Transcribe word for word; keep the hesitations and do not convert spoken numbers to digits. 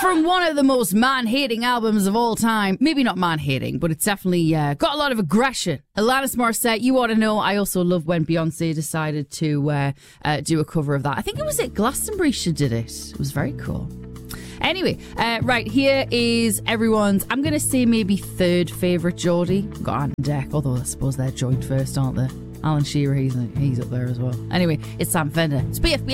from one of the most man-hating albums of all time. Maybe not man-hating, but it's definitely uh, got a lot of aggression. Alanis Morissette, You Ought to Know. I also love when Beyonce decided to uh, uh, do a cover of that. I think it was at Glastonbury she did it. It was very cool. Anyway, uh, right, here is everyone's, I'm going to say maybe third favourite Geordie. Got Ant and Dec, although I suppose they're joined first, aren't they? Alan Shearer, he's, he's up there as well. Anyway, it's Sam Fender. It's B F B